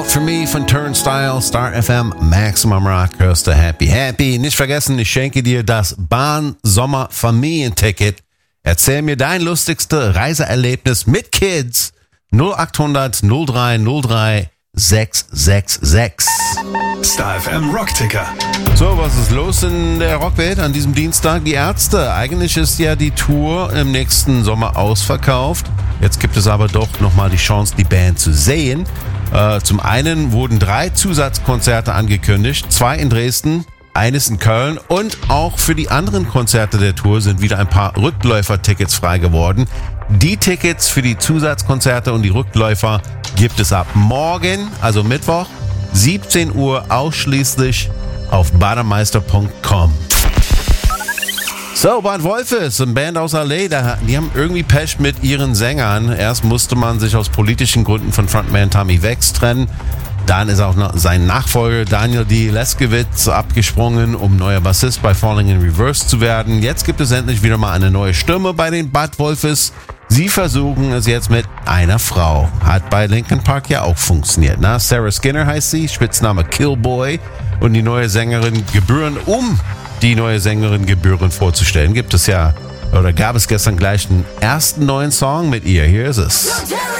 For Me von Turnstile, Star FM, Maximum Rock, hörst du Happy Happy. Nicht vergessen, ich schenke dir das Bahn-Sommer-Familienticket. Erzähl mir dein lustigste Reiseerlebnis mit Kids. 0800 0303 666. Star FM Rockticker. So, was ist los in der Rockwelt an diesem Dienstag? Die Ärzte. Eigentlich ist ja die Tour im nächsten Sommer ausverkauft. Jetzt gibt es aber doch nochmal die Chance, die Band zu sehen. Zum einen wurden 3 Zusatzkonzerte angekündigt, 2 in Dresden, eines in Köln und auch für die anderen Konzerte der Tour sind wieder ein paar Rückläufer-Tickets frei geworden. Die Tickets für die Zusatzkonzerte und die Rückläufer gibt es ab morgen, also Mittwoch, 17 Uhr ausschließlich auf bademeister.com. So, Bad Wolfes, eine Band aus L.A., die haben irgendwie Pech mit ihren Sängern. Erst musste man sich aus politischen Gründen von Frontman Tommy Vex trennen. Dann ist auch noch sein Nachfolger Daniel D. Leskowitz abgesprungen, um neuer Bassist bei Falling in Reverse zu werden. Jetzt gibt es endlich wieder mal eine neue Stimme bei den Bad Wolfes. Sie versuchen es jetzt mit einer Frau. Hat bei Linkin Park ja auch funktioniert. Na? Sarah Skinner heißt sie, Spitzname Killboy. Und die neue Sängerin gebührend vorzustellen, gab es gestern gleich einen ersten neuen Song mit ihr. Hier ist es.